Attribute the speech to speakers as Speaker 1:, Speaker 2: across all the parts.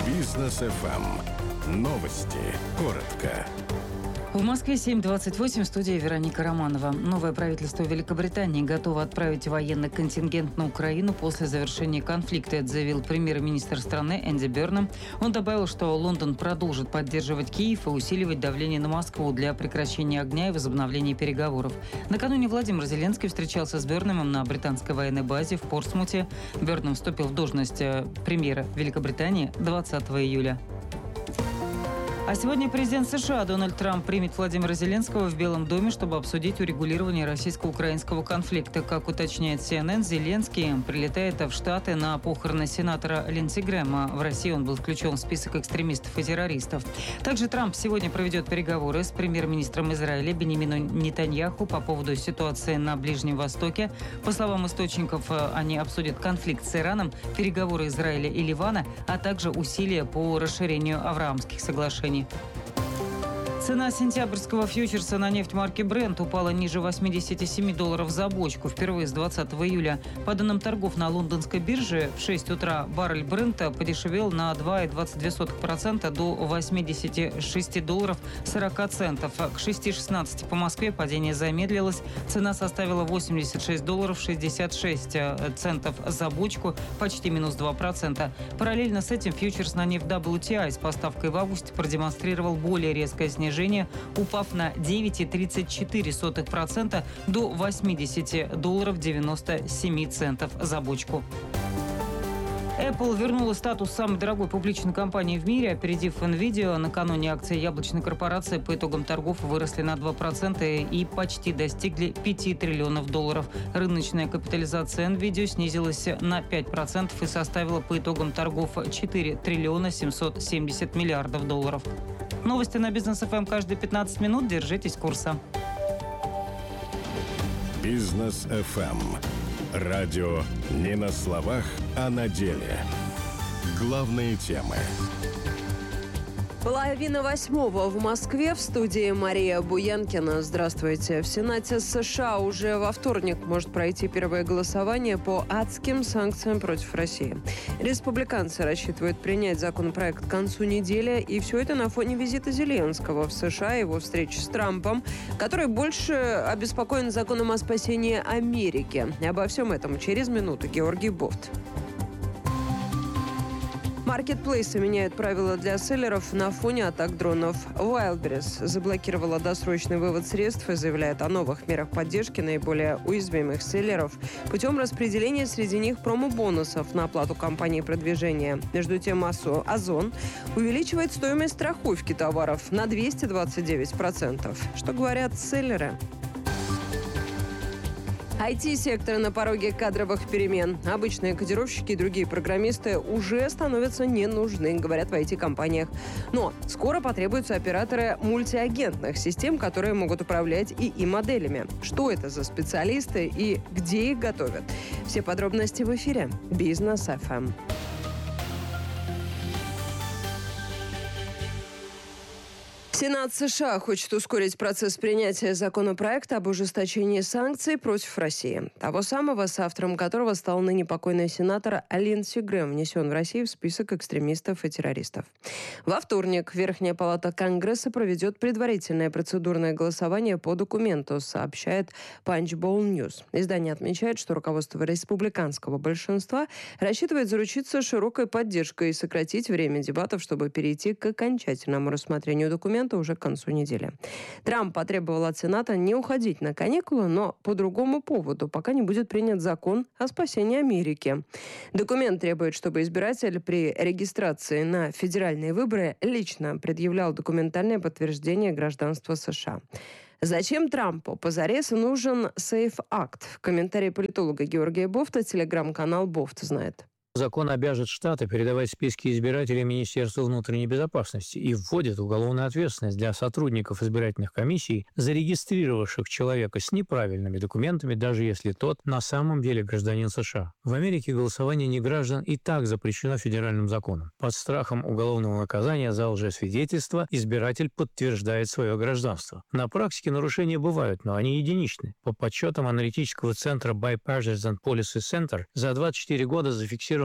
Speaker 1: Бизнес FM. Новости. Коротко.
Speaker 2: В Москве 7:28, в студии Вероника Романова. Новое правительство Великобритании готово отправить военный контингент на Украину после завершения конфликта, это заявил премьер-министр страны Энди Бернам. Он добавил, что Лондон продолжит поддерживать Киев и усиливать давление на Москву для прекращения огня и возобновления переговоров. Накануне Владимир Зеленский встречался с Бернамом на британской военной базе в Портсмуте. Бернам вступил в должность премьера Великобритании 20 июля. А сегодня президент США Дональд Трамп примет Владимира Зеленского в Белом доме, чтобы обсудить урегулирование российско-украинского конфликта. Как уточняет CNN, Зеленский прилетает в Штаты на похороны сенатора Линдси Грэма. В России он был включен в список экстремистов и террористов. Также Трамп сегодня проведет переговоры с премьер-министром Израиля Биньямином Нетаньяху по поводу ситуации на Ближнем Востоке. По словам источников, они обсудят конфликт с Ираном, переговоры Израиля и Ливана, а также усилия по расширению Авраамских соглашений. Цена сентябрьского фьючерса на нефть марки Brent упала ниже $87 за бочку впервые с 20 июля. По данным торгов на лондонской бирже, в 6 утра баррель Брента подешевел на 2,22% до $86.40. К 6:16 по Москве падение замедлилось. Цена составила $86.66 за бочку, почти минус 2%. Параллельно с этим фьючерс на нефть WTI с поставкой в августе продемонстрировал более резкое снижение, упав на 9,34% до $80.97 за бочку. Apple вернула статус самой дорогой публичной компании в мире, опередив NVIDIA. Накануне акции яблочной корпорации по итогам торгов выросли на 2% и почти достигли $5 триллионов. Рыночная капитализация NVIDIA снизилась на 5% и составила по итогам торгов $4 триллиона 770 миллиардов. Новости на Бизнес FM каждые 15 минут. Держитесь курса.
Speaker 1: Бизнес FM. Радио не на словах, а на деле. Главные темы.
Speaker 3: 7:30 в Москве. В студии Мария Буянкина. Здравствуйте. В Сенате США уже во вторник может пройти первое голосование по адским санкциям против России. Республиканцы рассчитывают принять законопроект к концу недели. И все это на фоне визита Зеленского в США и его встречи с Трампом, который больше обеспокоен законом о спасении Америки. Обо всем этом через минуту. Георгий Бофт. Маркетплейсы меняют правила для селлеров на фоне атак дронов. Wildberries заблокировала досрочный вывод средств и заявляет о новых мерах поддержки наиболее уязвимых селлеров путем распределения среди них промо-бонусов на оплату компании продвижения. Между тем, Озон увеличивает стоимость страховки товаров на 229%. Что говорят селлеры? IT-сектор на пороге кадровых перемен. Обычные кодировщики и другие программисты уже становятся не нужны, говорят в IT-компаниях. Но скоро потребуются операторы мультиагентных систем, которые могут управлять ИИ-моделями. Что это за специалисты и где их готовят? Все подробности в эфире. Бизнес FM. Сенат США хочет ускорить процесс принятия законопроекта об ужесточении санкций против России. Того самого, с автором которого стал ныне покойный сенатор Линдси Грэм, внесен в Россию в список экстремистов и террористов. Во вторник Верхняя палата Конгресса проведет предварительное процедурное голосование по документу, сообщает Punchbowl News. Издание отмечает, что руководство республиканского большинства рассчитывает заручиться широкой поддержкой и сократить время дебатов, чтобы перейти к окончательному рассмотрению документа уже к концу недели. Трамп потребовал от Сената не уходить на каникулы, но по другому поводу, пока не будет принят закон о спасении Америки. Документ требует, чтобы избиратель при регистрации на федеральные выборы лично предъявлял документальное подтверждение гражданства США. Зачем Трампу позарез нужен Safe Act? В комментарии политолога Георгия Бофта телеграм-канал Бофт знает.
Speaker 4: Закон обяжет штаты передавать списки избирателей Министерству внутренней безопасности и вводит уголовную ответственность для сотрудников избирательных комиссий, зарегистрировавших человека с неправильными документами, даже если тот на самом деле гражданин США. В Америке голосование неграждан и так запрещено федеральным законом. Под страхом уголовного наказания за лжесвидетельство избиратель подтверждает свое гражданство. На практике нарушения бывают, но они единичны. По подсчетам аналитического центра Bipartisan Policy Center, за 24 года зафиксировано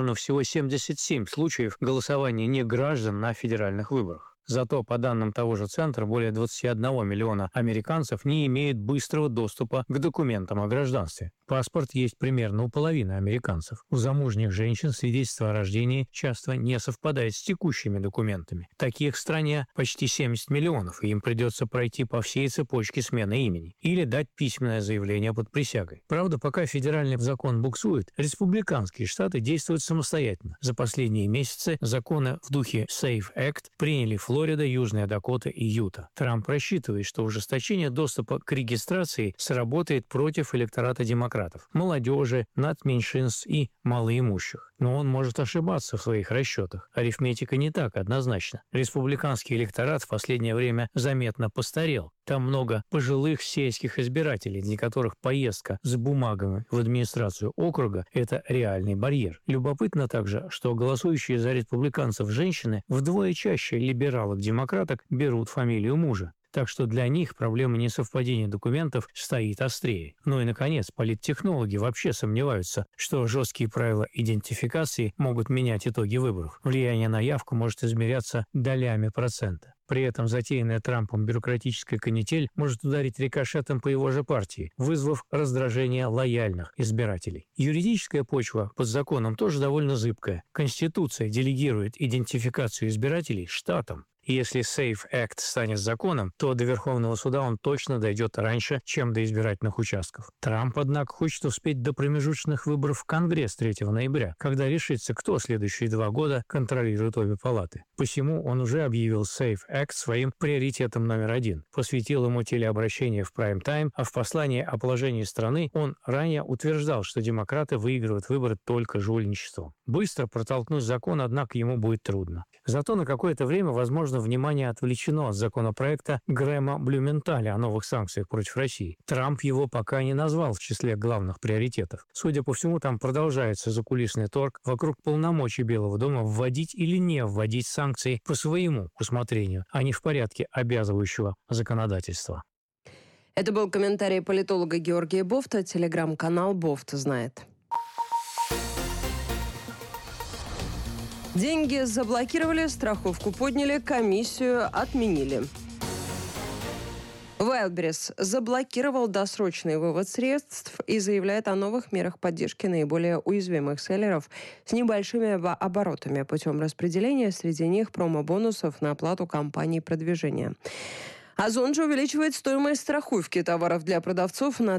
Speaker 4: зарегистрировано всего 77 случаев голосования неграждан на федеральных выборах. Зато, по данным того же центра, более 21 миллиона американцев не имеют быстрого доступа к документам о гражданстве. Паспорт есть примерно у половины американцев. У замужних женщин свидетельство о рождении часто не совпадает с текущими документами. Таких в стране почти 70 миллионов, и им придется пройти по всей цепочке смены имени или дать письменное заявление под присягой. Правда, пока федеральный закон буксует, республиканские штаты действуют самостоятельно. За последние месяцы законы в духе SAFE Act приняли Флорида, Южная Дакота и Юта. Трамп рассчитывает, что ужесточение доступа к регистрации сработает против электората демократов, молодежи, нацменьшинств и малоимущих. Но он может ошибаться в своих расчетах. Арифметика не так однозначна. Республиканский электорат в последнее время заметно постарел. Там много пожилых сельских избирателей, для которых поездка с бумагами в администрацию округа – это реальный барьер. Любопытно также, что голосующие за республиканцев женщины вдвое чаще либералок-демократок берут фамилию мужа. Так что для них проблема несовпадения документов стоит острее. Ну и, наконец, политтехнологи вообще сомневаются, что жесткие правила идентификации могут менять итоги выборов. Влияние на явку может измеряться долями процента. При этом затеянная Трампом бюрократическая канитель может ударить рикошетом по его же партии, вызвав раздражение лояльных избирателей. Юридическая почва под законом тоже довольно зыбкая. Конституция делегирует идентификацию избирателей штатам. И если SAFE Act станет законом, то до Верховного суда он точно дойдет раньше, чем до избирательных участков. Трамп, однако, хочет успеть до промежуточных выборов в Конгресс 3 ноября, когда решится, кто следующие 2 года контролирует обе палаты. Посему он уже объявил SAFE Act своим приоритетом номер 1, посвятил ему телеобращение в прайм-тайм, а в послании о положении страны он ранее утверждал, что демократы выигрывают выборы только жульничеством. Быстро протолкнуть закон, однако, ему будет трудно. Зато на какое-то время, возможно, внимание отвлечено от законопроекта Грэма Блюменталя о новых санкциях против России. Трамп его пока не назвал в числе главных приоритетов. Судя по всему, там продолжается закулисный торг вокруг полномочий Белого дома вводить или не вводить санкции по своему усмотрению, а не в порядке обязывающего законодательства.
Speaker 3: Это был комментарий политолога Георгия Бофта, телеграм-канал «Бофт знает». Деньги заблокировали, страховку подняли, комиссию отменили. Wildberries заблокировал досрочный вывод средств и заявляет о новых мерах поддержки наиболее уязвимых селлеров с небольшими оборотами путем распределения среди них промо-бонусов на оплату кампаний продвижения. Озон же увеличивает стоимость страховки товаров для продавцов на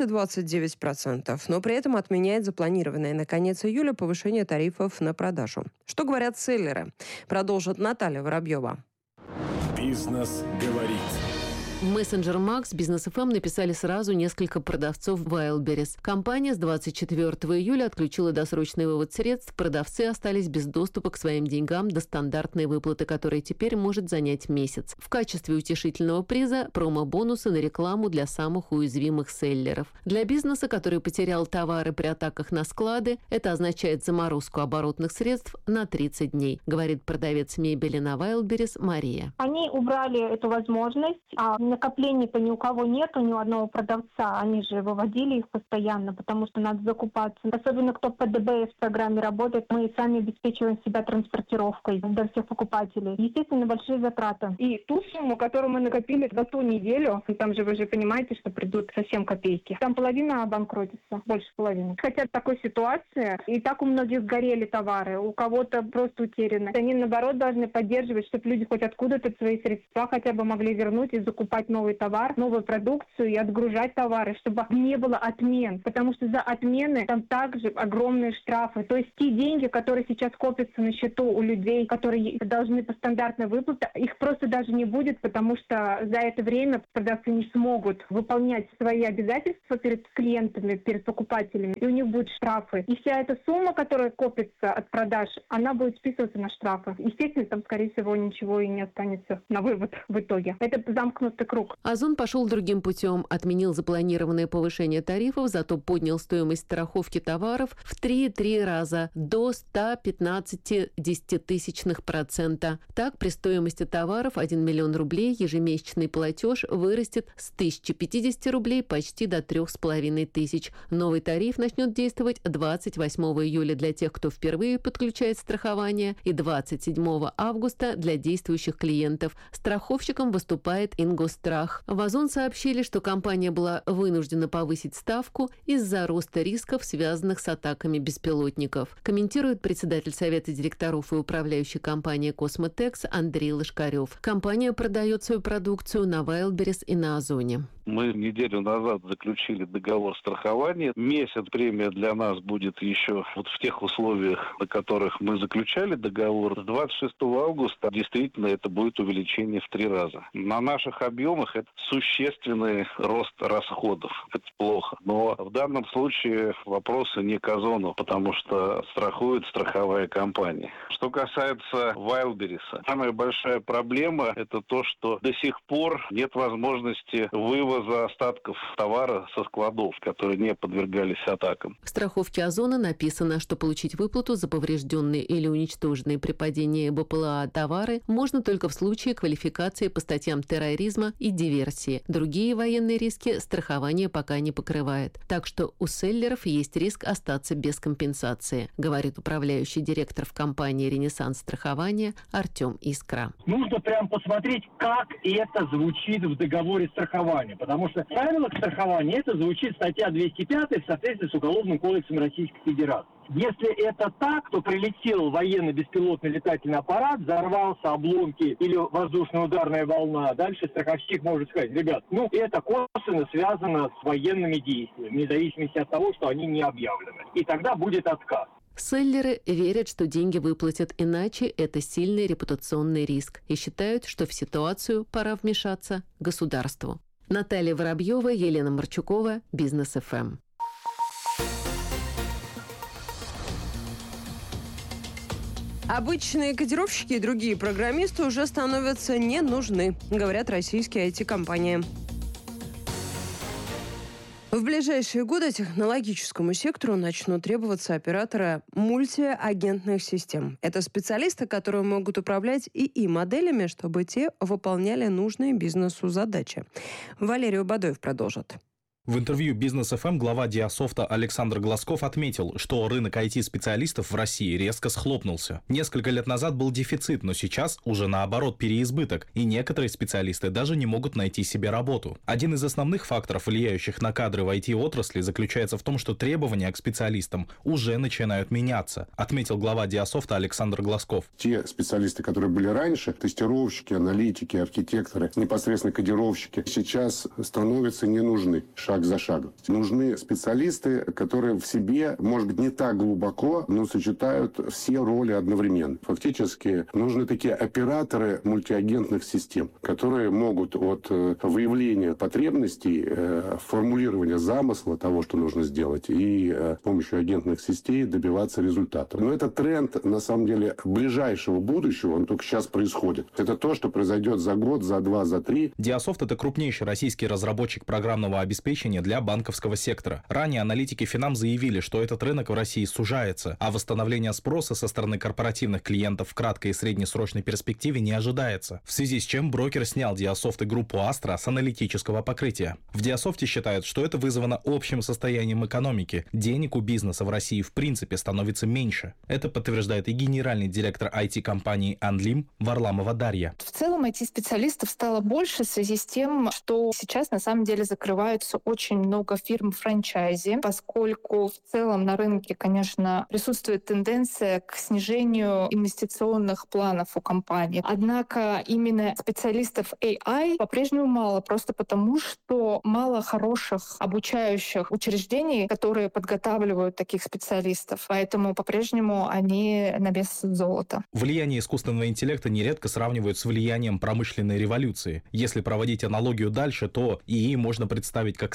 Speaker 3: 229%, но при этом отменяет запланированное на конец июля повышение тарифов на продажу. Что говорят селлеры? Продолжит Наталья Воробьева.
Speaker 1: Бизнес говорит.
Speaker 5: В мессенджер Макс Бизнес ФМ написали сразу несколько продавцов Wildberries. Компания с 24 июля отключила досрочный вывод средств, продавцы остались без доступа к своим деньгам до стандартной выплаты, которая теперь может занять месяц. В качестве утешительного приза промо-бонусы на рекламу для самых уязвимых селлеров. Для бизнеса, который потерял товары при атаках на склады, это означает заморозку оборотных средств на 30 дней, говорит продавец мебели на Wildberries Мария.
Speaker 6: Они убрали эту возможность, накоплений-то ни у кого нету, ни у одного продавца. Они же выводили их постоянно, потому что надо закупаться. Особенно кто по ДБС в программе работает, мы сами обеспечиваем себя транспортировкой до всех покупателей. Естественно, большие затраты. И ту сумму, которую мы накопили за ту неделю, там же вы же понимаете, что придут совсем копейки. Там половина обанкротится, больше половины. Хотя в такой ситуации и так у многих сгорели товары, у кого-то просто утеряны. Они, наоборот, должны поддерживать, чтобы люди хоть откуда-то свои средства хотя бы могли вернуть и закупать новый товар, новую продукцию и отгружать товары, чтобы не было отмен. Потому что за отмены там также огромные штрафы. То есть те деньги, которые сейчас копятся на счету у людей, которые должны по стандартной выплате, их просто даже не будет, потому что за это время продавцы не смогут выполнять свои обязательства перед клиентами, перед покупателями, и у них будут штрафы. И вся эта сумма, которая копится от продаж, она будет списываться на штрафы. Естественно, там, скорее всего, ничего и не останется на вывод в итоге. Это замкнутый круг.
Speaker 5: Озон пошел другим путем, отменил запланированное повышение тарифов, зато поднял стоимость страховки товаров в 3,3 раза до 115,1%. Так, при стоимости товаров 1 миллион рублей ежемесячный платеж вырастет с 1050 рублей почти до 3500. Новый тариф начнет действовать 28 июля для тех, кто впервые подключает страхование, и 27 августа для действующих клиентов. Страховщиком выступает Ингосстрах. В Озон сообщили, что компания была вынуждена повысить ставку из-за роста рисков, связанных с атаками беспилотников. Комментирует председатель Совета директоров и управляющий компании «Космотекс» Андрей Лошкарев. Компания продает свою продукцию на Wildberries и на Озоне.
Speaker 7: Мы неделю назад заключили договор страхования. Месяц премия для нас будет еще вот в тех условиях, на которых мы заключали договор. С 26 августа действительно это будет увеличение в 3 раза. На наших объемах это существенный рост расходов. Это плохо. Но в данном случае вопросы не к Озону, потому что страхует страховая компания. Что касается Wildberries, самая большая проблема это то, что до сих пор нет возможности вывоза остатков товара со складов, которые не подвергались атакам.
Speaker 5: В страховке Озона написано, что получить выплату за поврежденные или уничтоженные при падении БПЛА товары можно только в случае квалификации по статьям терроризма и диверсии. Другие военные риски страхование пока не покрывает. Так что у селлеров есть риск остаться без компенсации, говорит управляющий директор в компании «Ренессанс страхования» Артем Искра.
Speaker 8: Нужно прям посмотреть, как это звучит в договоре страхования. Потому что в правилах страхования это звучит статья 205 в соответствии с Уголовным кодексом Российской Федерации. Если это так, то прилетел военный беспилотный летательный аппарат, взорвался обломки или воздушно-ударная волна. Дальше страховщик может сказать: ребят, это косвенно связано с военными действиями, вне зависимости от того, что они не объявлены. И тогда будет отказ.
Speaker 5: Селлеры верят, что деньги выплатят, иначе это сильный репутационный риск, и считают, что в ситуацию пора вмешаться государству. Наталья Воробьева, Елена Марчукова, Бизнес ФМ.
Speaker 3: Обычные кодировщики и другие программисты уже становятся не нужны, говорят российские IT-компании. В ближайшие годы технологическому сектору начнут требоваться операторы мультиагентных систем. Это специалисты, которые могут управлять ИИ-моделями, чтобы те выполняли нужные бизнесу задачи. Валерий Бадоев продолжит.
Speaker 9: В интервью Бизнес ФМ глава Диасофта Александр Глазков отметил, что рынок IT-специалистов в России резко схлопнулся. Несколько лет назад был дефицит, но сейчас уже наоборот переизбыток, и некоторые специалисты даже не могут найти себе работу. Один из основных факторов, влияющих на кадры в IT-отрасли, заключается в том, что требования к специалистам уже начинают меняться, отметил глава Диасофта Александр Глазков.
Speaker 10: Те специалисты, которые были раньше, тестировщики, аналитики, архитекторы, непосредственно кодировщики, сейчас становятся не нужны. Шаг за шагом. Нужны специалисты, которые в себе, может быть, не так глубоко, но сочетают все роли одновременно. Фактически нужны такие операторы мультиагентных систем, которые могут от выявления потребностей, формулирования замысла того, что нужно сделать, и с помощью агентных сетей добиваться результата. Но это тренд, на самом деле, ближайшего будущего, он только сейчас происходит. Это то, что произойдет за год, за 2, за 3.
Speaker 9: Диасофт — это крупнейший российский разработчик программного обеспечения для банковского сектора. Ранее аналитики Финам заявили, что этот рынок в России сужается, а восстановление спроса со стороны корпоративных клиентов в краткой и среднесрочной перспективе не ожидается, в связи с чем брокер снял Диасофт и группу Astra с аналитического покрытия. В Диасофте считают, что это вызвано общим состоянием экономики. Денег у бизнеса в России в принципе становится меньше. Это подтверждает и генеральный директор IT-компании «Анлим» Варламова Дарья.
Speaker 11: В целом IT-специалистов стало больше в связи с тем, что сейчас на самом деле закрываются очень много фирм франчайзи, поскольку в целом на рынке, конечно, присутствует тенденция к снижению инвестиционных планов у компаний. Однако именно специалистов AI по-прежнему мало, просто потому, что мало хороших обучающих учреждений, которые подготавливают таких специалистов. Поэтому по-прежнему они на вес золота.
Speaker 9: Влияние искусственного интеллекта нередко сравнивают с влиянием промышленной революции. Если проводить аналогию дальше, то ИИ можно представить как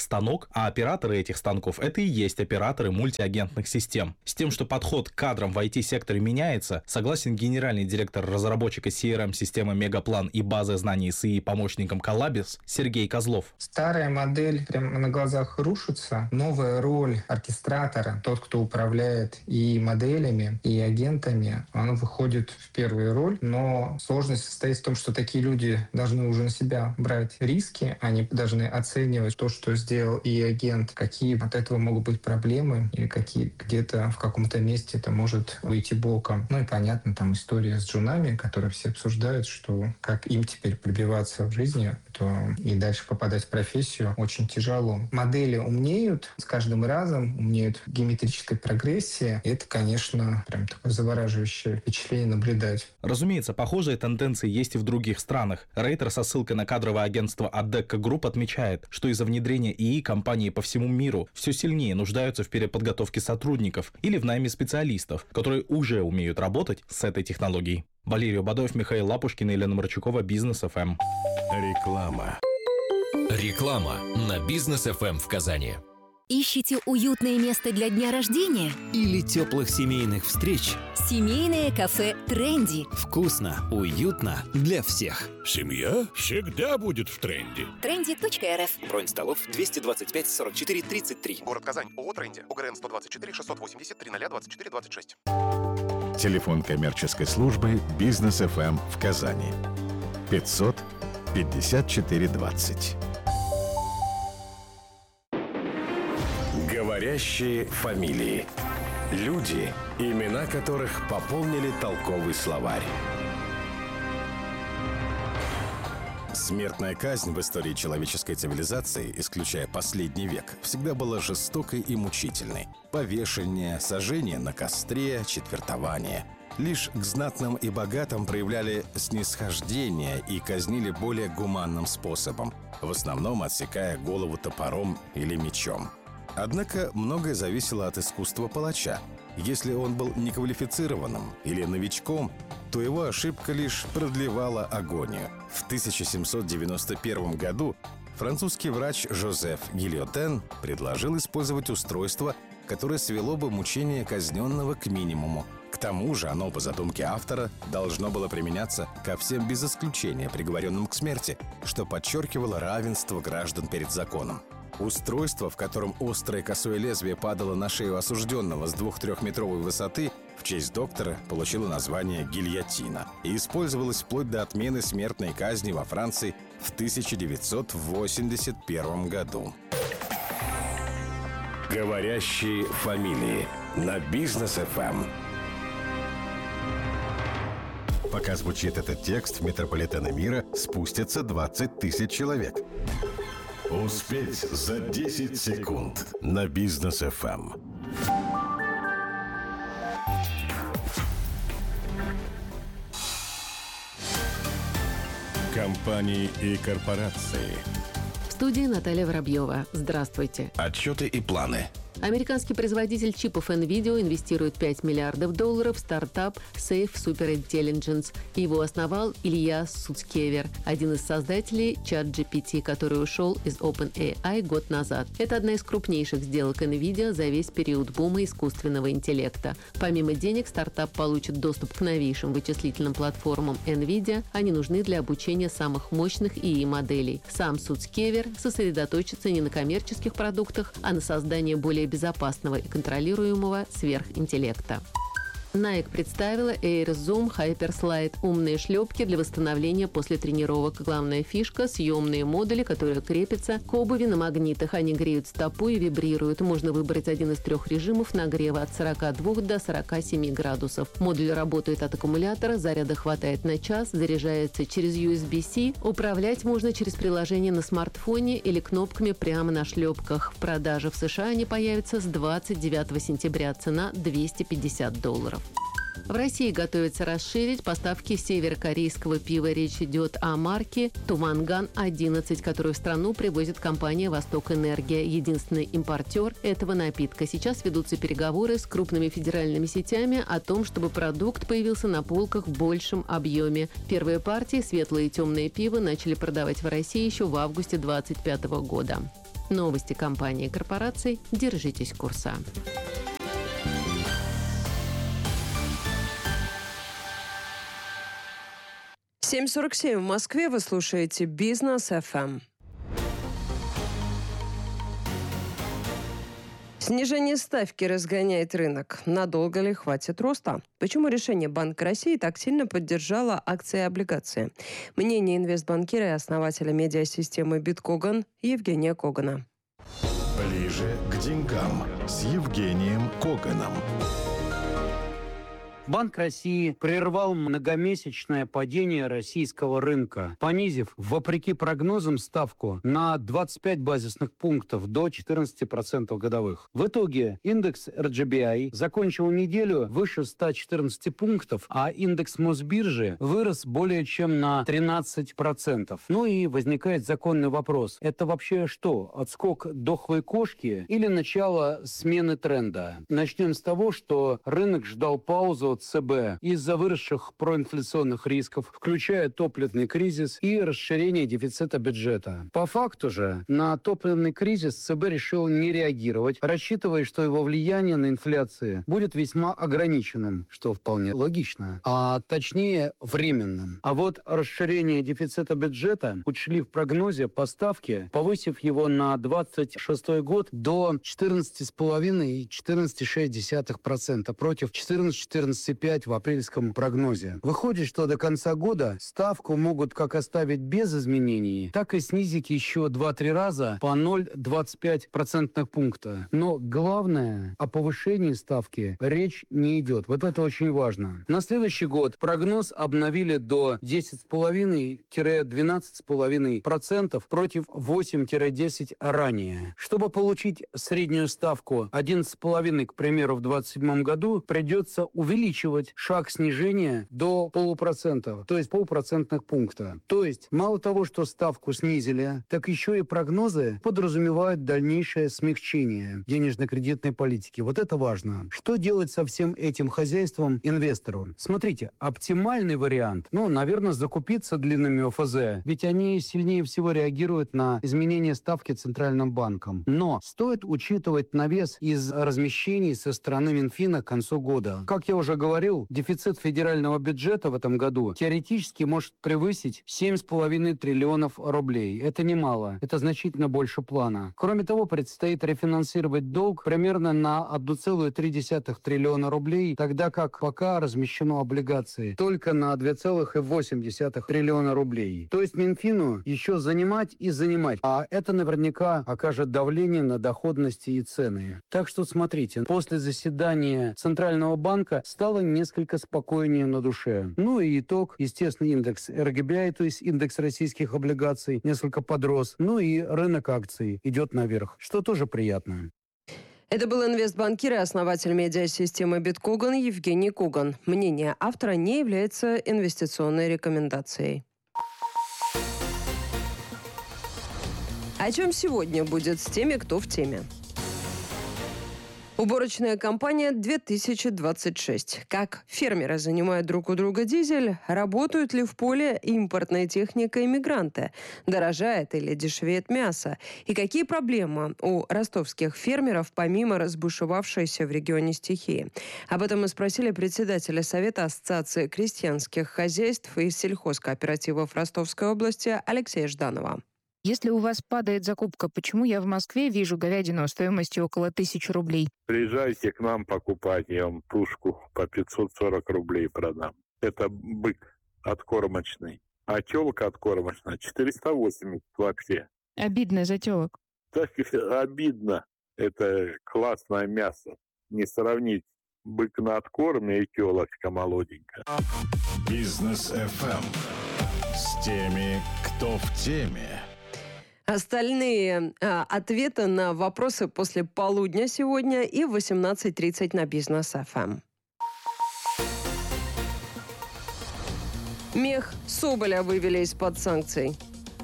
Speaker 9: станок, а операторы этих станков — это и есть операторы мультиагентных систем. С тем, что подход к кадрам в IT-секторе меняется, согласен генеральный директор разработчика CRM-системы Мегаплан и базы знаний СИИ помощником Коллабис Сергей Козлов.
Speaker 12: Старая модель прямо на глазах рушится. Новая роль оркестратора, тот, кто управляет и моделями, и агентами, она выходит в первую роль. Но сложность состоит в том, что такие люди должны уже на себя брать риски, они должны оценивать то, что сделал и агент, какие от этого могут быть проблемы, и какие где-то в каком-то месте это может выйти боком. Ну и понятно, там история с джунами, которые все обсуждают, что как им теперь пробиваться в жизни, то и дальше попадать в профессию очень тяжело. Модели умнеют, с каждым разом умнеют в геометрической прогрессии. И это, конечно, прям такое завораживающее впечатление наблюдать.
Speaker 9: Разумеется, похожие тенденции есть и в других странах. Рейтер со ссылкой на кадровое агентство Adecco Group отмечает, что из-за внедрения ИИ компании по всему миру все сильнее нуждаются в переподготовке сотрудников или в найме специалистов, которые уже умеют работать с этой технологией. Валерий Бадоев, Михаил Лапушкин и Елена Марчукова, Бизнес ФМ.
Speaker 1: Реклама.
Speaker 13: Реклама на Бизнес ФМ в Казани.
Speaker 14: Ищете уютное место для дня рождения?
Speaker 15: Или теплых семейных встреч?
Speaker 14: Семейное кафе «Тренди».
Speaker 15: Вкусно, уютно для всех.
Speaker 1: Семья всегда будет в тренде.
Speaker 14: Trendy.rf.
Speaker 15: Бронь столов 225 44 33.
Speaker 16: Город Казань. ООО «Тренди». ОГРН 124 680 30 24 26.
Speaker 1: Телефон коммерческой службы «Бизнес ФМ» в Казани. 500 54 20. Говорящие фамилии. Люди, имена которых пополнили толковый словарь. Смертная казнь в истории человеческой цивилизации, исключая последний век, всегда была жестокой и мучительной. Повешение, сожжение на костре, четвертование. Лишь к знатным и богатым проявляли снисхождение и казнили более гуманным способом, в основном отсекая голову топором или мечом. Однако многое зависело от искусства палача. Если он был неквалифицированным или новичком, то его ошибка лишь продлевала агонию. В 1791 году французский врач Жозеф Гильотен предложил использовать устройство, которое свело бы мучение казненного к минимуму. К тому же оно, по задумке автора, должно было применяться ко всем без исключения приговоренным к смерти, что подчеркивало равенство граждан перед законом. Устройство, в котором острое косое лезвие падало на шею осужденного с 2-3-метровой высоты, в честь доктора получило название гильотина и использовалось вплоть до отмены смертной казни во Франции в 1981 году. Говорящие фамилии на Бизнес ФМ. Пока звучит этот текст, в метрополитены мира спустятся 20 тысяч человек. Успеть за 10 секунд на Бизнес ФМ. Компании и корпорации.
Speaker 5: В студии Наталья Воробьева. Здравствуйте.
Speaker 1: Отчеты и планы.
Speaker 5: Американский производитель чипов NVIDIA инвестирует $5 миллиардов в стартап Safe Super Intelligence. Его основал Илья Суцкевер, один из создателей ChatGPT, который ушел из OpenAI год назад. Это одна из крупнейших сделок NVIDIA за весь период бума искусственного интеллекта. Помимо денег, стартап получит доступ к новейшим вычислительным платформам NVIDIA. Они нужны для обучения самых мощных ИИ-моделей. Сам Суцкевер сосредоточится не на коммерческих продуктах, а на создании более безопасного и контролируемого сверхинтеллекта. Nike представила Air Zoom Hyperslide – умные шлепки для восстановления после тренировок. Главная фишка – съемные модули, которые крепятся к обуви на магнитах. Они греют стопу и вибрируют. Можно выбрать один из 3 режимов нагрева от 42 до 47 градусов. Модуль работает от аккумулятора, заряда хватает на час, заряжается через USB-C. Управлять можно через приложение на смартфоне или кнопками прямо на шлепках. В продаже в США они появятся с 29 сентября. Цена $250. В России готовится расширить поставки северокорейского пива. Речь идет о марке «Туманган-11», которую в страну привозит компания «Восток Энергия». Единственный импортер этого напитка. Сейчас ведутся переговоры с крупными федеральными сетями о том, чтобы продукт появился на полках в большем объеме. Первые партии светлое и темное пиво начали продавать в России еще в августе 2025 года. Новости компании и корпораций. Держитесь курса.
Speaker 3: Семь 47 в Москве. Вы слушаете Бизнес ФМ. Снижение ставки разгоняет рынок. Надолго ли хватит роста? Почему решение Банка России так сильно поддержало акции и облигации? Мнение инвестбанкира и основателя медиасистемы «Биткоган» Евгения Когана.
Speaker 1: Ближе к деньгам с Евгением Коганом.
Speaker 17: Банк России прервал многомесячное падение российского рынка, понизив, вопреки прогнозам, ставку на 25 базисных пунктов до 14% годовых. В итоге индекс RGBI закончил неделю выше 114 пунктов, а индекс Мосбиржи вырос более чем на 13%. Ну и возникает законный вопрос. Это вообще что, отскок дохлой кошки или начало смены тренда? Начнем с того, что рынок ждал паузу от ЦБ из-за выросших проинфляционных рисков, включая топливный кризис и расширение дефицита бюджета. По факту же на топливный кризис ЦБ решил не реагировать, рассчитывая, что его влияние на инфляцию будет весьма ограниченным, что вполне логично, а точнее временным. А вот расширение дефицита бюджета учли в прогнозе по ставке, повысив его на 26 год до 14,5 и 14,6% против 14,5 в апрельском прогнозе. Выходит, что до конца года ставку могут как оставить без изменений, так и снизить еще 2-3 раза по 0,25% пункта. Но главное, о повышении ставки речь не идет. Вот это очень важно. На следующий год прогноз обновили до 10,5-12,5% против 8-10 ранее. Чтобы получить среднюю ставку 11,5, к примеру, в 2027 году, придется увеличивать шаг снижения до 0,5%, то есть полпроцентных пункта. То есть мало того, что ставку снизили, так еще и прогнозы подразумевают дальнейшее смягчение денежно-кредитной политики. Вот это важно. Что делать со всем этим хозяйством инвестору? Смотрите, оптимальный вариант, наверное, закупиться длинными ОФЗ, ведь они сильнее всего реагируют на изменения ставки Центральным банком. Но стоит учитывать навес из размещений со стороны Минфина к концу года. Как я уже говорил, дефицит федерального бюджета в этом году теоретически может превысить 7,5 триллионов рублей. Это немало. Это значительно больше плана. Кроме того, предстоит рефинансировать долг примерно на 1,3 триллиона рублей, тогда как пока размещено облигации только на 2,8 триллиона рублей. То есть Минфину еще занимать и занимать. А это наверняка окажет давление на доходности и цены. Так что смотрите, после заседания Центрального банка стало несколько спокойнее на душе. Ну и итог, естественно, индекс RGBI, то есть индекс российских облигаций, несколько подрос. Ну и рынок акций идет наверх, что тоже приятно.
Speaker 3: Это был инвестбанкир и основатель медиасистемы «Биткоган» Евгений Коган. Мнение автора не является инвестиционной рекомендацией. О чем сегодня будет с теми, кто в теме? Уборочная кампания 2026. Как фермеры занимают друг у друга дизель? Работают ли в поле импортная техника и мигранты? Дорожает или дешевеет мясо? И какие проблемы у ростовских фермеров помимо разбушевавшейся в регионе стихии? Об этом мы спросили председателя Совета Ассоциации крестьянских хозяйств и сельхозкооперативов Ростовской области Алексея Жданова.
Speaker 18: Если у вас падает закупка, почему я в Москве вижу говядину стоимостью около 1000 рублей?
Speaker 19: Приезжайте к нам покупать, я вам тушку по 540 рублей продам. Это бык откормочный, а телка откормочная 480 вообще.
Speaker 18: Обидно за телок.
Speaker 19: Так обидно. Это классное мясо. Не сравнить бык на откорме и телочка молоденькая.
Speaker 1: Бизнес ФМ. С теми, кто в теме.
Speaker 3: Остальные ответы на вопросы после полудня сегодня и в 18:30 на Бизнес ФМ. Мех соболя вывели из-под санкций.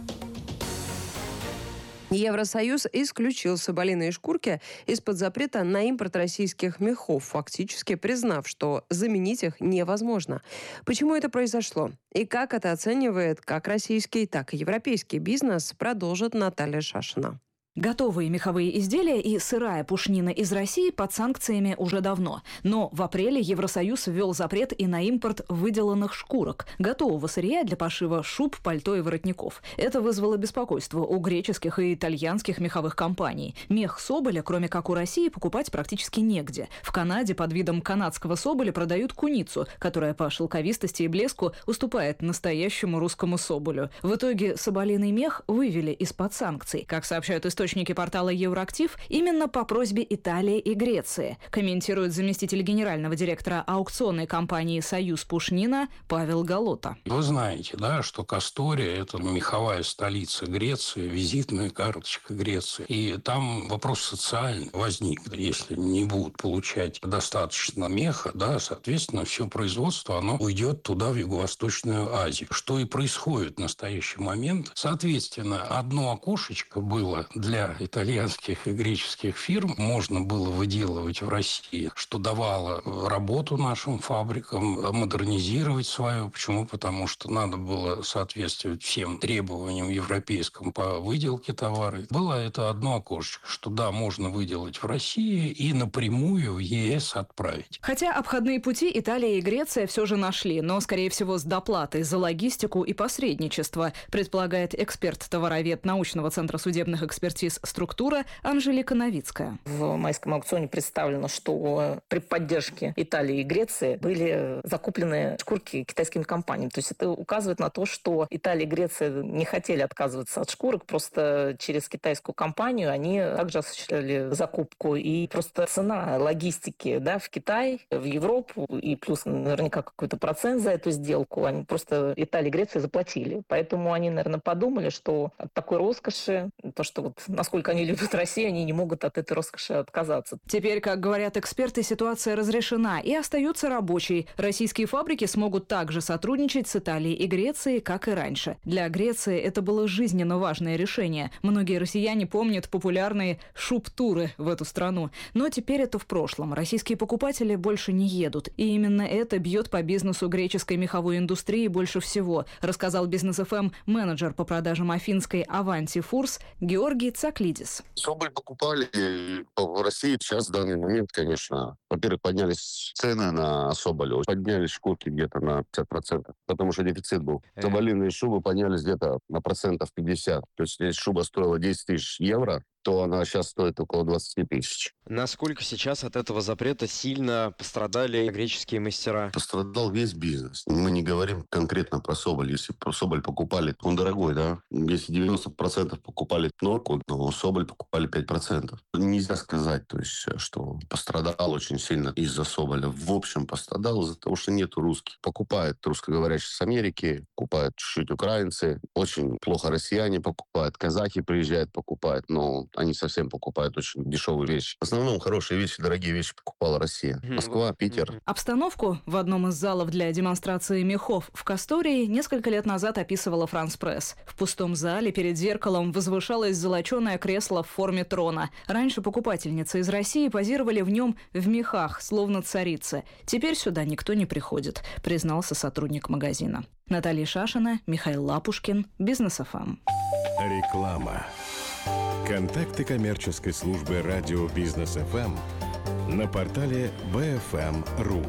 Speaker 3: Евросоюз исключил соболиные шкурки из-под запрета на импорт российских мехов, фактически признав, что заменить их невозможно. Почему это произошло? И как это оценивает как российский, так и европейский бизнес, продолжит Наталья Шашина.
Speaker 20: Готовые меховые изделия и сырая пушнина из России под санкциями уже давно. Но в апреле Евросоюз ввел запрет и на импорт выделанных шкурок, готового сырья для пошива шуб, пальто и воротников. Это вызвало беспокойство у греческих и итальянских меховых компаний. Мех соболя, кроме как у России, покупать практически негде. В Канаде под видом канадского соболя продают куницу, которая по шелковистости и блеску уступает настоящему русскому соболю. В итоге соболиный мех вывели из-под санкций. Как сообщают источники портала Евроактив, именно по просьбе Италии и Греции, комментирует заместитель генерального директора аукционной компании «Союз Пушнина» Павел Галота.
Speaker 21: Вы знаете, да, что Кастория – это меховая столица Греции, визитная карточка Греции. И там вопрос социальный возник. Если не будут получать достаточно меха, да, соответственно, все производство, оно уйдет туда, в Юго-Восточную Азию. Что и происходит в настоящий момент. Соответственно, одно окошечко было для итальянских и греческих фирм, можно было выделывать в России, что давало работу нашим фабрикам, модернизировать свою. Почему? Потому что надо было соответствовать всем требованиям европейским по выделке товара. Было это одно окошечко, что да, можно выделать в России и напрямую в ЕС отправить.
Speaker 20: Хотя обходные пути Италия и Греция все же нашли, но, скорее всего, с доплатой за логистику и посредничество, предполагает эксперт-товаровед научного центра судебных экспертиз «Структура» Анжелика Новицкая.
Speaker 22: В майском аукционе представлено, что при поддержке Италии и Греции были закуплены шкурки китайскими компаниями. То есть это указывает на то, что Италия и Греция не хотели отказываться от шкурок, просто через китайскую компанию они также осуществляли закупку. И просто цена логистики, да, в Китай, в Европу, и плюс наверняка какой-то процент за эту сделку, они просто Италия и Греция заплатили. Поэтому они, наверное, подумали, что от такой роскоши, то, что вот насколько они любят Россию, они не могут от этой роскоши отказаться.
Speaker 20: Теперь, как говорят эксперты, ситуация разрешена и остается рабочей. Российские фабрики смогут также сотрудничать с Италией и Грецией, как и раньше. Для Греции это было жизненно важное решение. Многие россияне помнят популярные шуб-туры в эту страну. Но теперь это в прошлом. Российские покупатели больше не едут. И именно это бьет по бизнесу греческой меховой индустрии больше всего, рассказал Бизнес-ФМ менеджер по продажам афинской «Аванти Фурс» Георгий Цаклидис.
Speaker 23: Соболь покупали в России. Сейчас в данный момент, конечно, во-первых, поднялись цены на соболь. Поднялись шкурки где-то на 50%, потому что дефицит был. Соболиные шубы поднялись где-то на 50%. То есть если шуба стоила 10 тысяч евро, то она сейчас стоит около 20 тысяч.
Speaker 24: Насколько сейчас от этого запрета сильно пострадали греческие мастера?
Speaker 23: Пострадал весь бизнес. Мы не говорим конкретно про соболь. Если про соболь покупали, он дорогой, да? Если 90% покупали норку, то соболь покупали 5%. Нельзя сказать, то есть, что пострадал очень сильно из-за соболя. В общем, пострадал из-за того, что нету русских. Покупают русскоговорящие с Америки, покупают чуть-чуть украинцы. Очень плохо россияне покупают, казахи приезжают, покупают, но они совсем покупают очень дешевые вещи. В основном хорошие вещи, дорогие вещи покупала Россия. Москва, Питер.
Speaker 20: Обстановку в одном из залов для демонстрации мехов в Кастории несколько лет назад описывала France Press. В пустом зале перед зеркалом возвышалось золоченое кресло в форме трона. Раньше покупательницы из России позировали в нем в мехах, словно царицы. Теперь сюда никто не приходит, признался сотрудник магазина. Наталья Шашина, Михаил Лапушкин, Бизнес-ФМ.
Speaker 1: Реклама. Контакты коммерческой службы радио Бизнес-ФМ на портале bfm.ru.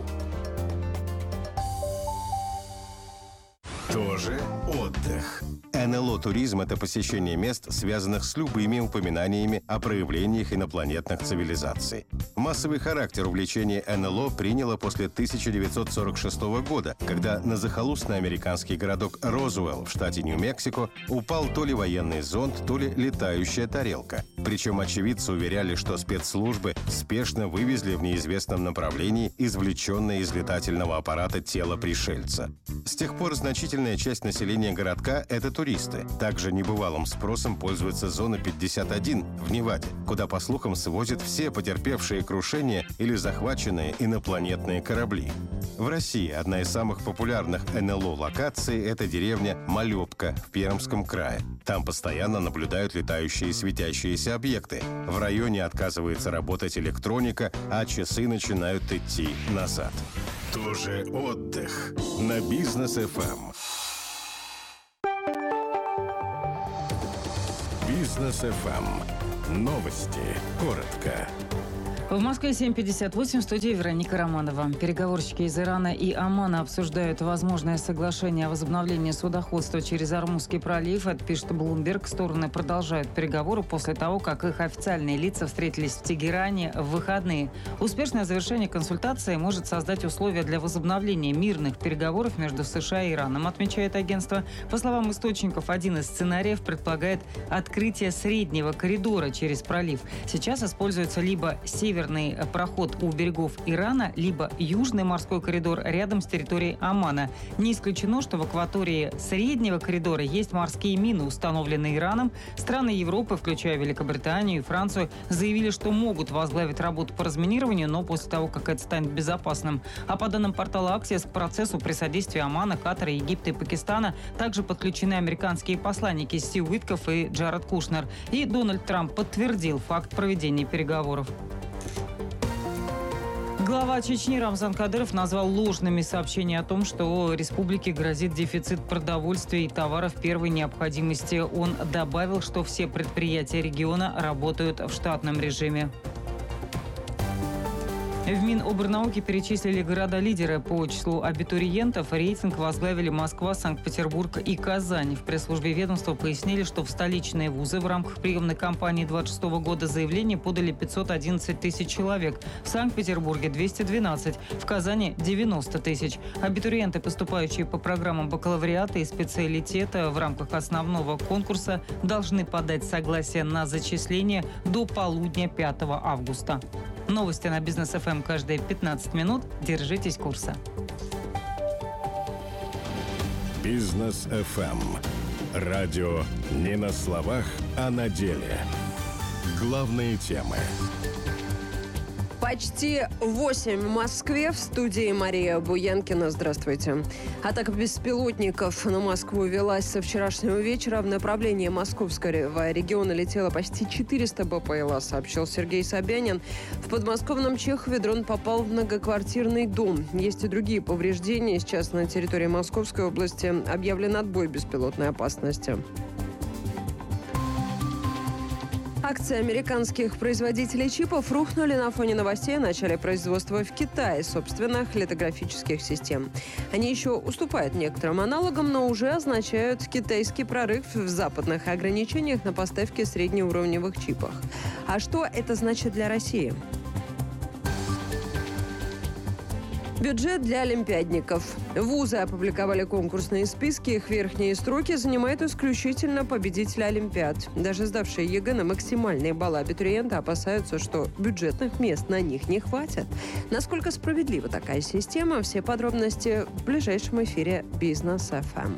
Speaker 1: Тоже отдых. НЛО «Туризм» — это посещение мест, связанных с любыми упоминаниями о проявлениях инопланетных цивилизаций. Массовый характер увлечения НЛО приняло после 1946 года, когда на захолустный американский городок Розуэлл в штате Нью-Мексико упал то ли военный зонд, то ли летающая тарелка. Причем очевидцы уверяли, что спецслужбы спешно вывезли в неизвестном направлении извлеченное из летательного аппарата тело пришельца. С тех пор значительная часть населения городка — это туристы. Также небывалым спросом пользуется зона 51 в Неваде, куда, по слухам, свозят все потерпевшие крушение или захваченные инопланетные корабли. В России одна из самых популярных НЛО-локаций — это деревня Малепка в Пермском крае. Там постоянно наблюдают летающие светящиеся объекты. В районе отказывается работать электроника, а часы начинают идти назад. Тоже отдых на Бизнес-ФМ. Бизнес-ФМ. Новости. Коротко.
Speaker 2: В Москве 7:58, в студии Вероника Романова. Переговорщики из Ирана и Омана обсуждают возможное соглашение о возобновлении судоходства через Ормузский пролив. Это пишет Bloomberg. Стороны продолжают переговоры после того, как их официальные лица встретились в Тегеране в выходные. Успешное завершение консультации может создать условия для возобновления мирных переговоров между США и Ираном, отмечает агентство. По словам источников, один из сценариев предполагает открытие среднего коридора через пролив. Сейчас используется либо северный проход у берегов Ирана, либо южный морской коридор рядом с территорией Омана. Не исключено, что в акватории среднего коридора есть морские мины, установленные Ираном. Страны Европы, включая Великобританию и Францию, заявили, что могут возглавить работу по разминированию, но после того, как это станет безопасным. А по данным портала Axios, к процессу при содействии Омана, Катара, Египта и Пакистана также подключены американские посланники Стив Уиткоф и Джаред Кушнер. И Дональд Трамп подтвердил факт проведения переговоров. Глава Чечни Рамзан Кадыров назвал ложными сообщения о том, что республике грозит дефицит продовольствия и товаров первой необходимости. Он добавил, что все предприятия региона работают в штатном режиме. В Минобрнауки перечислили города-лидеры по числу абитуриентов. Рейтинг возглавили Москва, Санкт-Петербург и Казань. В пресс-службе ведомства пояснили, что в столичные вузы в рамках приемной кампании 2026 года заявления подали 511 тысяч человек. В Санкт-Петербурге 212, в Казани 90 тысяч. Абитуриенты, поступающие по программам бакалавриата и специалитета в рамках основного конкурса, должны подать согласие на зачисление до полудня 5 августа. Новости на Бизнес ФМ каждые 15 минут. Держитесь курса.
Speaker 1: Бизнес ФМ. Радио не на словах, а на деле. Главные темы.
Speaker 3: Почти 8 в Москве. В студии Мария Буянкина. Здравствуйте. Атака беспилотников на Москву велась со вчерашнего вечера. В направлении московского региона летело почти 400 БПЛА, сообщил Сергей Собянин. В подмосковном Чехове дрон попал в многоквартирный дом. Есть и другие повреждения. Сейчас на территории Московской области объявлен отбой беспилотной опасности. Акции американских производителей чипов рухнули на фоне новостей о начале производства в Китае собственных литографических систем. Они еще уступают некоторым аналогам, но уже означают китайский прорыв в западных ограничениях на поставки среднеуровневых чипов. А что это значит для России? Бюджет для олимпиадников. Вузы опубликовали конкурсные списки. Их верхние строки занимают исключительно победители олимпиад. Даже сдавшие ЕГЭ на максимальные баллы абитуриенты опасаются, что бюджетных мест на них не хватит. Насколько справедлива такая система? Все подробности в ближайшем эфире Бизнес ФМ.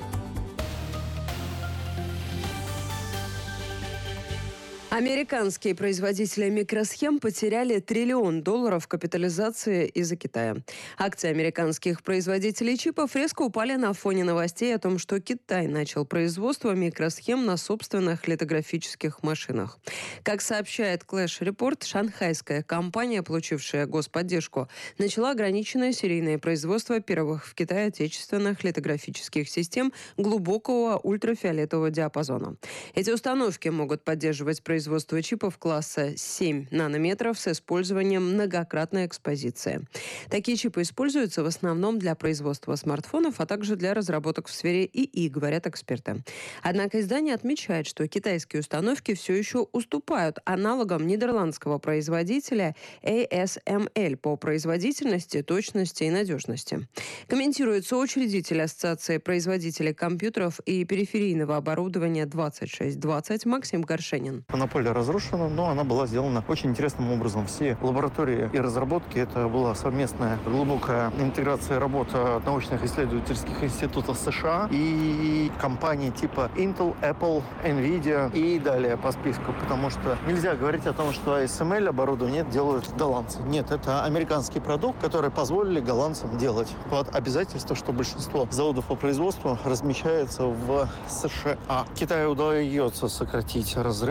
Speaker 3: Американские производители микросхем потеряли $1 триллион капитализации из-за Китая. Акции американских производителей чипов резко упали на фоне новостей о том, что Китай начал производство микросхем на собственных литографических машинах. Как сообщает Clash Report, шанхайская компания, получившая господдержку, начала ограниченное серийное производство первых в Китае отечественных литографических систем глубокого ультрафиолетового диапазона. Эти установки могут поддерживать производство чипов класса 7 нанометров с использованием многократной экспозиции. Такие чипы используются в основном для производства смартфонов, а также для разработок в сфере ИИ, говорят эксперты. Однако издание отмечает, что китайские установки все еще уступают аналогам нидерландского производителя ASML по производительности, точности и надежности. Комментирует соучредитель Ассоциации производителей компьютеров и периферийного оборудования 2620 Максим Горшенин.
Speaker 4: Монополия разрушена, но она была сделана очень интересным образом. Все лаборатории и разработки, это была совместная глубокая интеграция работы научных исследовательских институтов США и компаний типа Intel, Apple, Nvidia и далее по списку. Потому что нельзя говорить о том, что ASML оборудование делают голландцы. Нет, это американский продукт, который позволили голландцам делать. Под обязательство, что большинство заводов по производству размещается в США. Китаю удается сократить разрыв, причем у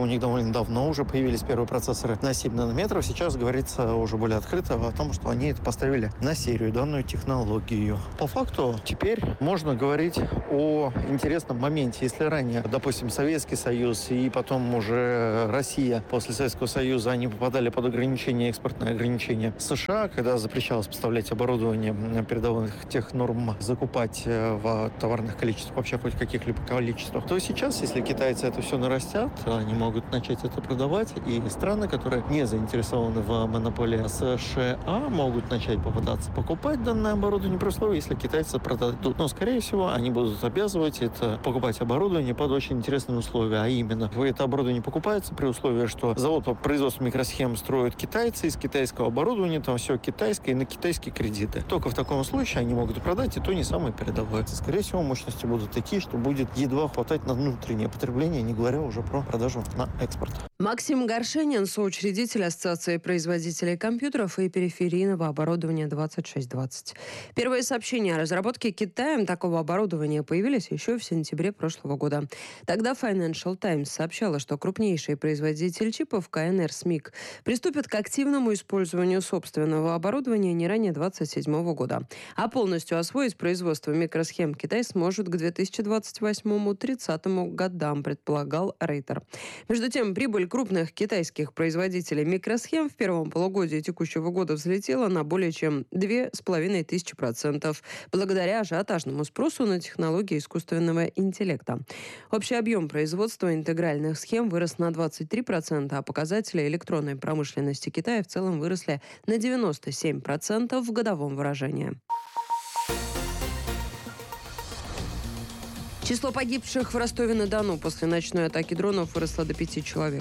Speaker 4: них довольно давно уже появились первые процессоры на 7 нанометров. Сейчас говорится уже более открыто о том, что они это поставили на серию, данную технологию. По факту теперь можно говорить о интересном моменте. Если ранее, допустим, Советский Союз и потом уже Россия после Советского Союза, они попадали под ограничения, экспортные ограничения США, когда запрещалось поставлять оборудование передовых тех норм, закупать в товарных количествах, вообще хоть каких-либо количествах, то сейчас, если китайцы это все нарастят, они могут начать это продавать, и страны, которые не заинтересованы в монополии США, могут начать попытаться покупать данное оборудование при условии, если китайцы продадут. Но, скорее всего, они будут обязывать это покупать оборудование под очень интересные условия, а именно, это оборудование покупается при условии, что завод по производству микросхем строят китайцы, из китайского оборудования там все китайское и на китайские кредиты. Только в таком случае они могут продать и то не самое передовое. Скорее всего, мощности будут такие, что будет едва хватать на внутреннее потребление, не говоря уже про продажу на экспорт.
Speaker 3: Максим Горшенин, соучредитель Ассоциации производителей компьютеров и периферийного оборудования 2620. Первые сообщения о разработке Китаем такого оборудования появились еще в сентябре прошлого года. Тогда Financial Times сообщала, что крупнейший производитель чипов КНР СМИК приступит к активному использованию собственного оборудования не ранее 2027 года. А полностью освоить производство микросхем Китай сможет к 2028-30 годам, предполагал Рейтер. Между тем, прибыль крупных китайских производителей микросхем в первом полугодии текущего года взлетела на более чем 2500%, благодаря ажиотажному спросу на технологии искусственного интеллекта. Общий объем производства интегральных схем вырос на 23%, а показатели электронной промышленности Китая в целом выросли на 97% в годовом выражении. Число погибших в Ростове-на-Дону после ночной атаки дронов выросло до 5 человек.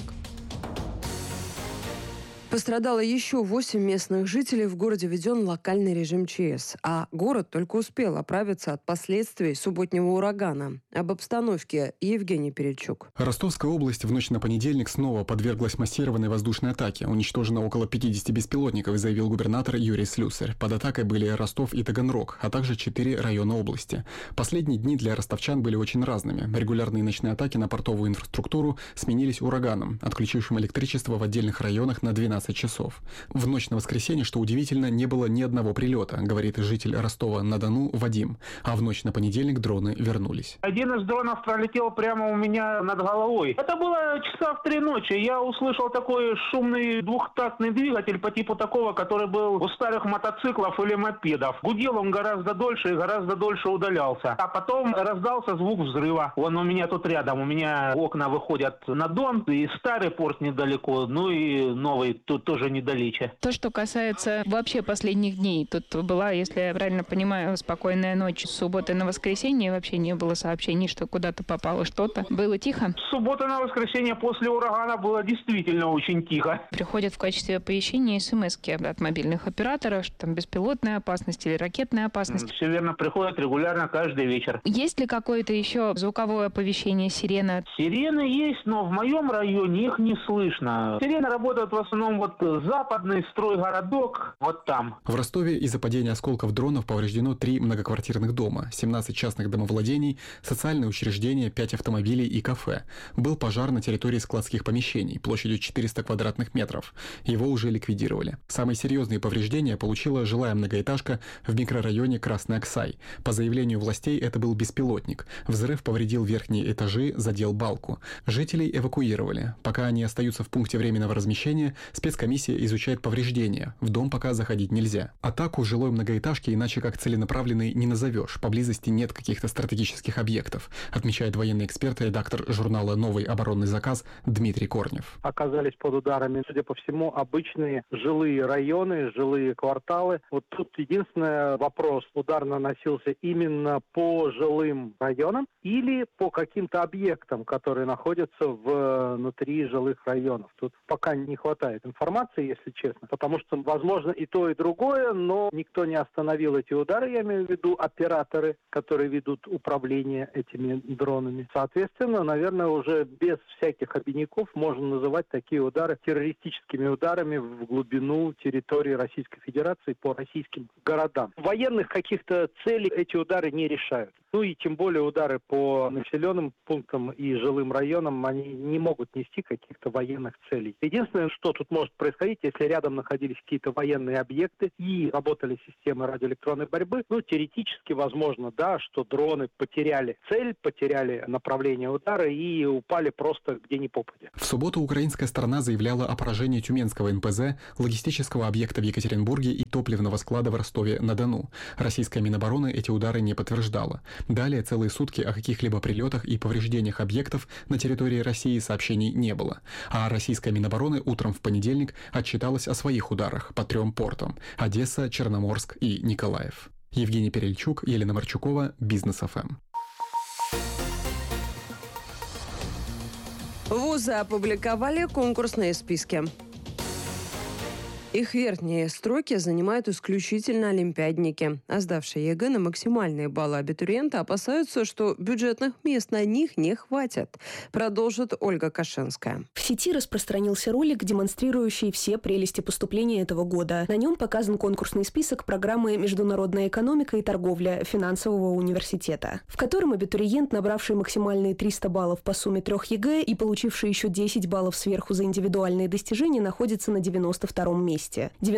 Speaker 3: Пострадало еще 8 местных жителей. В городе введен локальный режим ЧС. А город только успел оправиться от последствий субботнего урагана. Об обстановке Евгений Перельчук.
Speaker 6: Ростовская область в ночь на понедельник снова подверглась массированной воздушной атаке. Уничтожено около 50 беспилотников, заявил губернатор Юрий Слюсарь. Под атакой были Ростов и Таганрог, а также 4 района области. Последние дни для ростовчан были очень разными. Регулярные ночные атаки на портовую инфраструктуру сменились ураганом, отключившим электричество в отдельных районах на 12 часов. В ночь на воскресенье, что удивительно, не было ни одного прилета, говорит житель Ростова-на-Дону Вадим. А в ночь на понедельник дроны вернулись.
Speaker 7: Один из дронов пролетел прямо у меня над головой. Это было часа в 3 ночи. Я услышал такой шумный двухтактный двигатель по типу такого, который был у старых мотоциклов или мопедов. Гудел он гораздо дольше и гораздо дольше удалялся. А потом раздался звук взрыва. Он у меня тут рядом. У меня окна выходят на Дон, и старый порт недалеко, ну и новый тут тоже недалече.
Speaker 18: То, что касается вообще последних дней, тут была, если я правильно понимаю, спокойная ночь с субботы на воскресенье, вообще не было сообщений, что куда-то попало что-то. Было тихо?
Speaker 7: С субботы на воскресенье после урагана было действительно очень тихо.
Speaker 18: Приходят в качестве оповещения смс-ки от мобильных операторов, что там беспилотная опасность или ракетная опасность.
Speaker 7: Все верно, приходят регулярно каждый вечер.
Speaker 18: Есть ли какое-то еще звуковое оповещение, сирена?
Speaker 7: Сирены есть, но в моем районе их не слышно. Сирены работают в основном вот западный стройгородок, вот там.
Speaker 6: В Ростове из-за падения осколков дронов повреждено 3 многоквартирных дома, 17 частных домовладений, социальные учреждения, 5 автомобилей и кафе. Был пожар на территории складских помещений площадью 400 квадратных метров. Его уже ликвидировали. Самые серьезные повреждения получила жилая многоэтажка в микрорайоне Красный Аксай. По заявлению властей, это был беспилотник. Взрыв повредил верхние этажи, задел балку. Жителей эвакуировали. Пока они остаются в пункте временного размещения, спецкомиссия изучает повреждения. В дом пока заходить нельзя. Атаку жилой многоэтажки иначе как целенаправленной не назовешь. Поблизости нет каких-то стратегических объектов, отмечает военный эксперт и редактор журнала «Новый оборонный заказ» Дмитрий Корнев.
Speaker 8: Оказались под ударами, судя по всему, обычные жилые районы, жилые кварталы. Вот тут единственный вопрос: удар наносился именно по жилым районам или по каким-то объектам, которые находятся внутри жилых районов. Тут пока не хватает информации, если честно, потому что, возможно, и то, и другое, но никто не остановил эти удары, я имею в виду операторы, которые ведут управление этими дронами. Соответственно, наверное, уже без всяких обиняков можно называть такие удары террористическими ударами в глубину территории Российской Федерации по российским городам. Военных каких-то целей эти удары не решают. Ну и тем более удары по населенным пунктам и жилым районам, они не могут нести каких-то военных целей. Единственное, что тут может происходить, если рядом находились какие-то военные объекты и работали системы радиоэлектронной борьбы, теоретически возможно, да, что дроны потеряли цель, потеряли направление удара и упали просто где ни попадя.
Speaker 6: В субботу украинская сторона заявляла о поражении Тюменского НПЗ, логистического объекта в Екатеринбурге и топливного склада в Ростове-на-Дону. Российская Минобороны эти удары не подтверждала. Далее целые сутки о каких-либо прилетах и повреждениях объектов на территории России сообщений не было. А российская Минобороны утром в понедельник отчиталась о своих ударах по 3 портам – Одесса, Черноморск и Николаев. Евгений Перельчук, Елена Марчукова, Бизнес ФМ.
Speaker 3: Вузы опубликовали конкурсные списки. Их верхние строки занимают исключительно олимпиадники. А сдавшие ЕГЭ на максимальные баллы абитуриента опасаются, что бюджетных мест на них не хватит. Продолжит Ольга Кашенская.
Speaker 9: В сети распространился ролик, демонстрирующий все прелести поступления этого года. На нем показан конкурсный список программы «Международная экономика и торговля» финансового университета, в котором абитуриент, набравший максимальные 300 баллов по сумме 3 ЕГЭ и получивший еще 10 баллов сверху за индивидуальные достижения, находится на 92-м месте.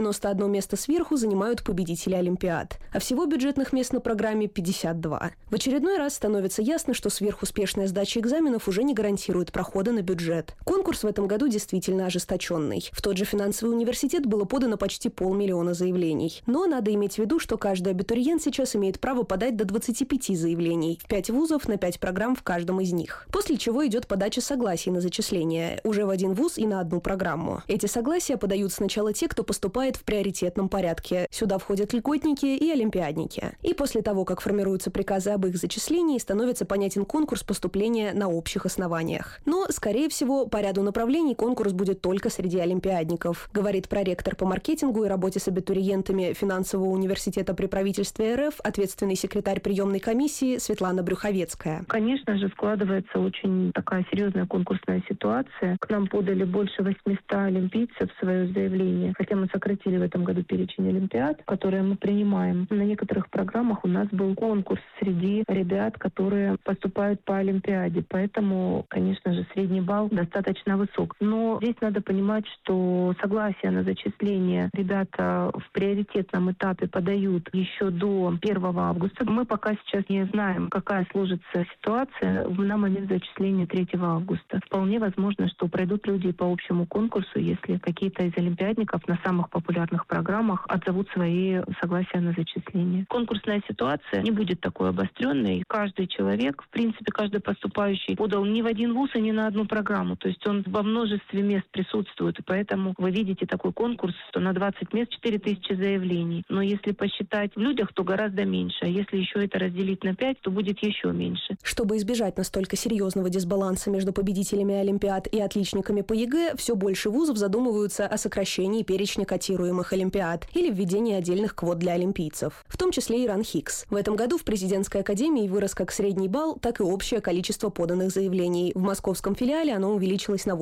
Speaker 9: 91 место сверху занимают победители Олимпиад, а всего бюджетных мест на программе 52. В очередной раз становится ясно, что сверхуспешная сдача экзаменов уже не гарантирует прохода на бюджет. Конкурс в этом году действительно ожесточенный. В тот же финансовый университет было подано почти 500 000 заявлений. Но надо иметь в виду, что каждый абитуриент сейчас имеет право подать до 25 заявлений, в 5 вузов на 5 программ в каждом из них. После чего идет подача согласий на зачисление, уже в один вуз и на одну программу. Эти согласия подают сначала те, кто поступает в приоритетном порядке. Сюда входят льготники и олимпиадники. И после того, как формируются приказы об их зачислении, становится понятен конкурс поступления на общих основаниях. Но, скорее всего, по ряду направлений конкурс будет только среди олимпиадников, говорит проректор по маркетингу и работе с абитуриентами финансового университета при правительстве РФ, ответственный секретарь приемной комиссии Светлана Брюховецкая.
Speaker 10: Конечно же, складывается очень такая серьезная конкурсная ситуация. К нам подали больше 800 олимпийцев в свое заявление. Хотя мы сократили в этом году перечень олимпиад, которые мы принимаем. На некоторых программах у нас был конкурс среди ребят, которые поступают по олимпиаде. Поэтому, конечно же, средний балл достаточно высок. Но здесь надо понимать, что согласие на зачисление ребята в приоритетном этапе подают еще до 1 августа. Мы пока сейчас не знаем, какая сложится ситуация на момент зачисления 3 августа. Вполне возможно, что пройдут люди по общему конкурсу, если какие-то из олимпиадников на самых популярных программах отзовут свои согласия на зачисление. Конкурсная ситуация не будет такой обостренной. Каждый человек, в принципе, каждый поступающий подал не в один вуз и не на одну программу. То есть он во множестве мест присутствует. И поэтому вы видите такой конкурс, что на 20 мест 4000 заявлений. Но если посчитать в людях, то гораздо меньше. А если еще это разделить на 5, то будет еще меньше.
Speaker 9: Чтобы избежать настолько серьезного дисбаланса между победителями олимпиад и отличниками по ЕГЭ, все больше вузов задумываются о сокращении перечня котируемых олимпиад или введении отдельных квот для олимпийцев, в том числе и РАНХИКС. В этом году в президентской академии вырос как средний балл, так и общее количество поданных заявлений. В московском филиале оно увеличилось на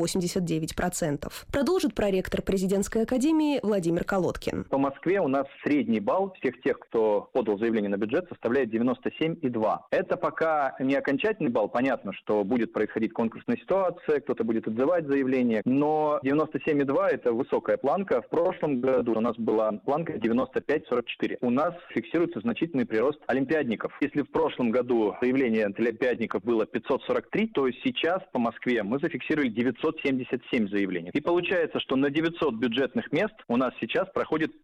Speaker 9: 89%. Продолжит проректор президентской академии Владимир Колодкин.
Speaker 11: По Москве у нас средний балл всех тех, кто подал заявление на бюджет, составляет 97,2. Это пока не окончательный балл. Понятно, что будет происходить конкурсная ситуация, кто-то будет отзывать заявление, но 97,2 – это высокая планка. В прошлом году у нас была планка 95,44. У нас фиксируется значительный прирост олимпиадников. Если в прошлом году заявление олимпиадников было 543, то сейчас по Москве мы зафиксировали 977 заявлений. И получается, что на 900 бюджетных мест у нас сейчас проходит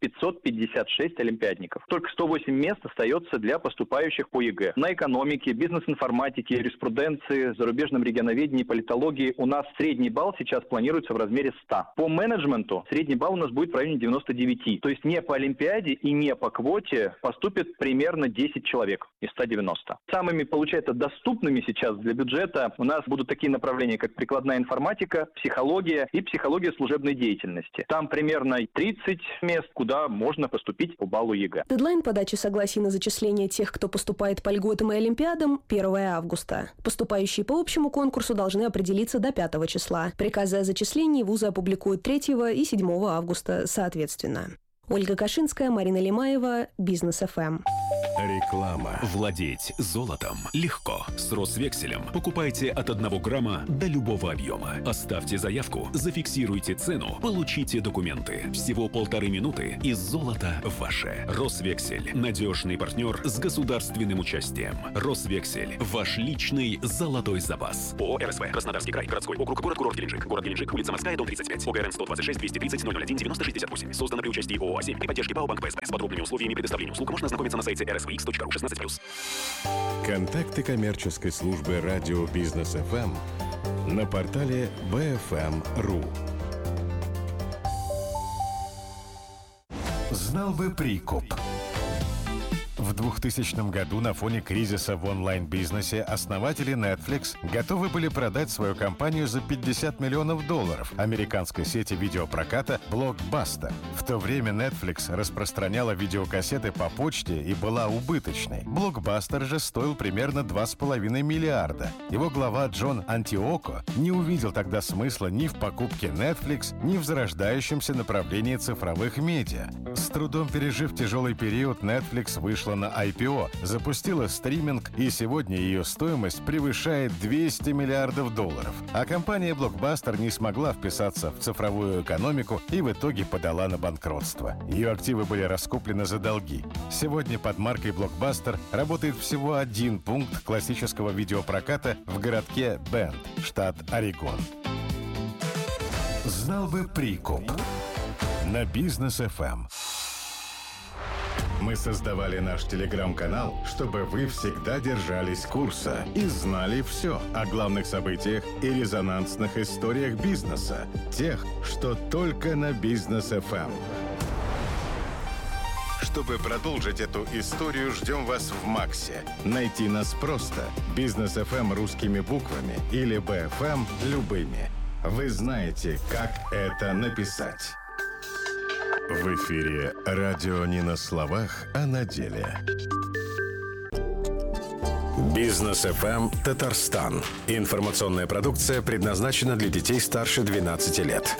Speaker 11: 556 олимпиадников. Только 108 мест остается для поступающих по ЕГЭ. На экономике, бизнес-информатике, юриспруденции, зарубежном регионоведении, политологии у нас средний балл сейчас планируется в размере 100. По менеджменту средний балл у нас будет в районе 99. То есть не по олимпиаде и не по квоте поступит примерно 10 человек из 190. Самыми, получается, доступными сейчас для бюджета у нас будут такие направления, как прикладная информатика, психология и психология служебной деятельности. Там примерно 30 мест, куда можно поступить по баллу ЕГЭ.
Speaker 9: Дедлайн подачи согласий на зачисление тех, кто поступает по льготам и олимпиадам, 1 августа. Поступающие по общему конкурсу должны определиться до 5 числа. Приказы о зачислении вузы опубликуют 3 и 7 августа соответственно. Ольга Кашинская, Марина Лимаева, Бизнес ФМ.
Speaker 12: Реклама. Владеть золотом легко. С Росвекселем покупайте от 1 грамма до любого объема. Оставьте заявку, зафиксируйте цену, получите документы. Всего 1,5 минуты, и золото ваше. Росвексель. Надежный партнер с государственным участием. Росвексель. Ваш личный золотой запас. ООО РСВ. Краснодарский край. Городской округ. Город Геленджик. Город Геленджик. Улица Морская, дом 35. ОГРН 126 230 001 9068. Создано при участии ООО «А7» при поддержке ПАО «Банк ПСБ». С подробными условиями предоставления услуг можно ознакомиться на сайте rsvx.ru 16+.
Speaker 1: Контакты коммерческой службы радио Бизнес ФМ на портале bfm.ru. Знал бы Прикуп. В 2000 году на фоне кризиса в онлайн-бизнесе основатели Netflix готовы были продать свою компанию за $50 миллионов американской сети видеопроката Blockbuster. В то время Netflix распространяла видеокассеты по почте и была убыточной. Blockbuster же стоил примерно $2,5 миллиарда. Его глава Джон Антиоко не увидел тогда смысла ни в покупке Netflix, ни в зарождающемся направлении цифровых медиа. С трудом пережив тяжелый период, Netflix вышла на IPO, запустила стриминг, и сегодня ее стоимость превышает $200 миллиардов. А компания Blockbuster не смогла вписаться в цифровую экономику и в итоге подала на банкротство. Ее активы были раскуплены за долги. Сегодня под маркой Blockbuster работает всего один пункт классического видеопроката в городке Бенд, штат Орегон. Знал бы Прикуп. На Бизнес ФМ. Мы создавали наш телеграм-канал, чтобы вы всегда держались курса и знали все о главных событиях и резонансных историях бизнеса. Тех, что только на Бизнес ФМ. Чтобы продолжить эту историю, ждем вас в Максе. Найти нас просто. Бизнес ФМ русскими буквами или БФМ любыми. Вы знаете, как это написать. В эфире радио не на словах, а на деле. Бизнес ФМ Татарстан. Информационная продукция предназначена для детей старше 12 лет.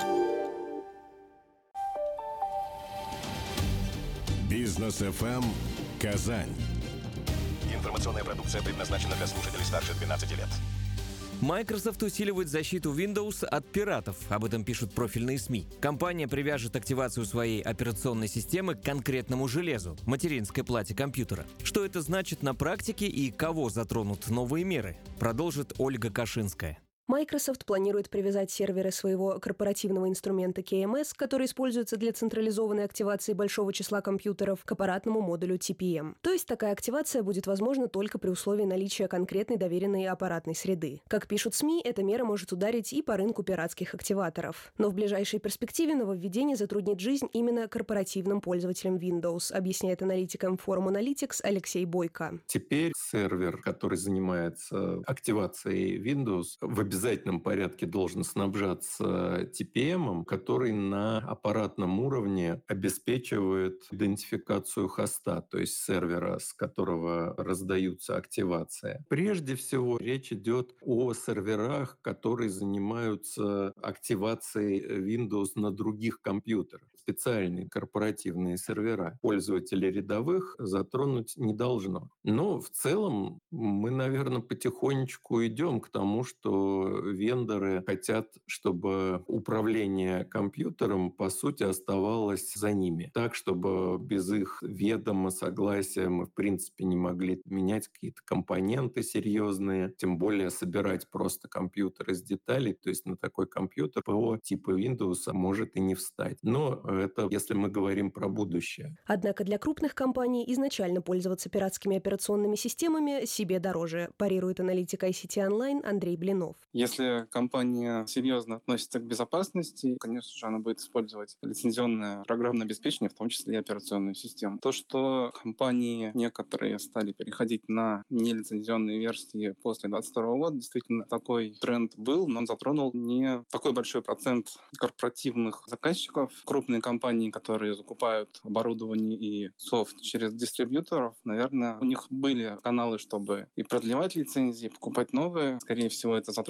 Speaker 1: Бизнес ФМ Казань.
Speaker 13: Информационная продукция предназначена для слушателей старше 12 лет.
Speaker 14: Microsoft усиливает защиту Windows от пиратов. Об этом пишут профильные СМИ. Компания привяжет активацию своей операционной системы к конкретному железу – материнской плате компьютера. Что это значит на практике и кого затронут новые меры, продолжит Ольга Кашинская.
Speaker 9: Microsoft планирует привязать серверы своего корпоративного инструмента KMS, который используется для централизованной активации большого числа компьютеров, к аппаратному модулю TPM. То есть такая активация будет возможна только при условии наличия конкретной доверенной аппаратной среды. Как пишут СМИ, эта мера может ударить и по рынку пиратских активаторов. Но в ближайшей перспективе нововведение затруднит жизнь именно корпоративным пользователям Windows, объясняет аналитикам Forum Analytics Алексей Бойко.
Speaker 15: Теперь сервер, который занимается активацией Windows, в обязательном порядке должен снабжаться TPM, который на аппаратном уровне обеспечивает идентификацию хоста, то есть сервера, с которого раздаются активации. Прежде всего, речь идет о серверах, которые занимаются активацией Windows на других компьютерах. Специальные корпоративные сервера пользователей рядовых затронуть не должно. Но в целом мы, наверное, потихонечку идем к тому, что вендоры хотят, чтобы управление компьютером, по сути, оставалось за ними. Так, чтобы без их ведома, согласия мы, в принципе, не могли менять какие-то компоненты серьезные, тем более собирать просто компьютер из деталей. То есть на такой компьютер ПО типа Windows может и не встать. Но это если мы говорим про будущее.
Speaker 9: Однако для крупных компаний изначально пользоваться пиратскими операционными системами себе дороже, парирует аналитик ICT Online Андрей Блинов.
Speaker 25: Если компания серьезно относится к безопасности, конечно же, она будет использовать лицензионное программное обеспечение, в том числе и операционную систему. То, что компании некоторые стали переходить на нелицензионные версии после 2022 года, действительно такой тренд был, но он затронул не такой большой процент корпоративных заказчиков. Крупные компании, которые закупают оборудование и софт через дистрибьюторов, наверное, у них были каналы, чтобы и продлевать лицензии, покупать новые. Скорее всего, это затронет